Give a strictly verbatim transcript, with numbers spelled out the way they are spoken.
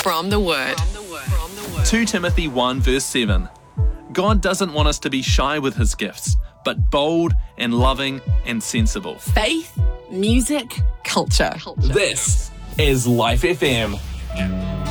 From the Word. Second Timothy one verse seven. God doesn't want us to be shy with his gifts, but bold and loving and sensible. Faith, music, culture. This is Life F M.